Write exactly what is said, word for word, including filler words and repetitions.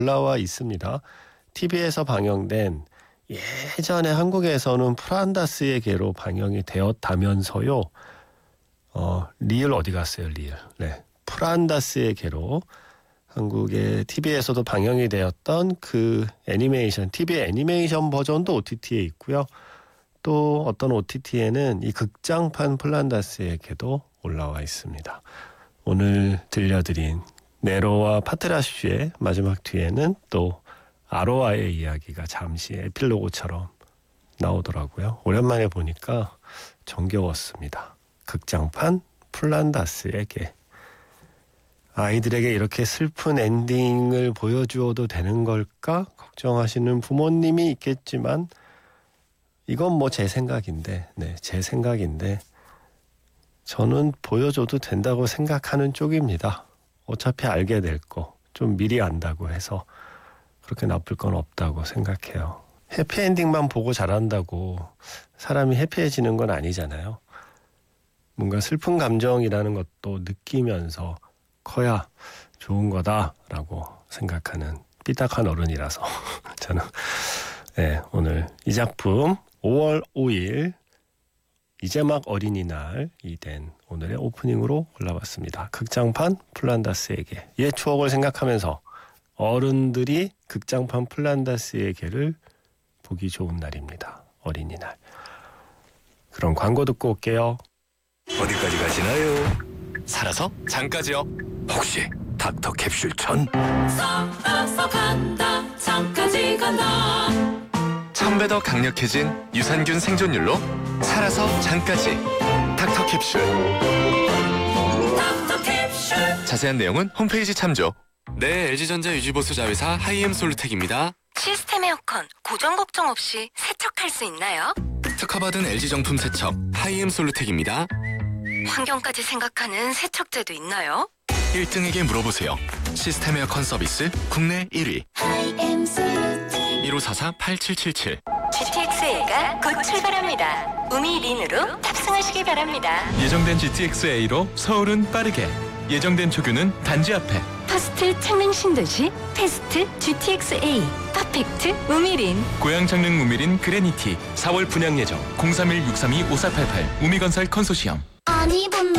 올라와 있습니다. 티비에서 방영된 예전에 한국에서는 프란다스의 개로 방영이 되었다면서요. 어, 리을 어디 갔어요, 리을. 네, 프란다스의 개로 한국의 티비에서도 방영이 되었던 그 애니메이션, 티비 애니메이션 버전도 오티티에 있고요. 또 어떤 오티티에는 이 극장판 플란다스의 개도 올라와 있습니다. 오늘 들려드린 네로와 파트라슈의 마지막 뒤에는 또 아로아의 이야기가 잠시 에필로그처럼 나오더라고요. 오랜만에 보니까 정겨웠습니다. 극장판 플란다스의 개. 아이들에게 이렇게 슬픈 엔딩을 보여주어도 되는 걸까 걱정하시는 부모님이 있겠지만 이건 뭐 제 생각인데, 네, 제 생각인데 저는 보여줘도 된다고 생각하는 쪽입니다. 어차피 알게 될 거, 좀 미리 안다고 해서 그렇게 나쁠 건 없다고 생각해요. 해피엔딩만 보고 자란다고 사람이 해피해지는 건 아니잖아요. 뭔가 슬픈 감정이라는 것도 느끼면서 커야 좋은 거다라고 생각하는 삐딱한 어른이라서 저는 네, 오늘 이 작품 오월 오일 이제 막 어린이날이 된 오늘의 오프닝으로 골라봤습니다. 극장판 플란다스에게 옛 추억을 생각하면서 어른들이 극장판 플란다스에게를 보기 좋은 날입니다. 어린이날. 그럼 광고 듣고 올게요. 어디까지 가시나요? 살아서 장까지요. 혹시 닥터 캡슐 천? 살아서 간다 장까지 간다. 천 배 더 강력해진 유산균 생존율로 살아서 장까지 닥터 캡슐. 닥터 캡슐. 자세한 내용은 홈페이지 참조. 네, 엘지전자 유지보수 자회사 하이엠 솔루텍입니다. 시스템 에어컨 고장 걱정 없이 세척할 수 있나요? 특허받은 엘지 정품 세척 하이엠 솔루텍입니다. 환경까지 생각하는 세척제도 있나요? 일 등에게 물어보세요. 시스템 에어컨 서비스 국내 일 위. 일오사사 팔칠칠칠. 지티엑스에이가 곧 출발합니다. 우미린으로 탑승하시기 바랍니다. 예정된 지티엑스에이로 서울은 빠르게, 예정된 초규는 단지 앞에. 퍼스트 창릉 신도시 패스트 지티엑스에이 퍼펙트 우미린. 고양 창릉 우미린 그레니티 사월 분양 예정. 공삼일 육삼이 오사팔팔 우미건설 컨소시엄. 아니 본